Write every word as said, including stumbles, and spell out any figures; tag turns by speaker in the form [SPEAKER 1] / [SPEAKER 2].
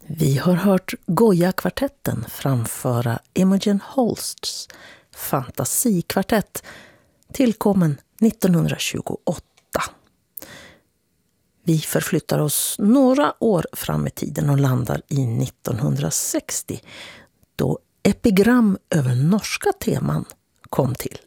[SPEAKER 1] Vi har hört Goya-kvartetten framföra Imogen Holsts fantasikvartett, tillkommen nittonhundratjugoåtta. Vi förflyttar oss några år fram i tiden och landar i nittonhundrasextio, då epigram över norska teman kom till.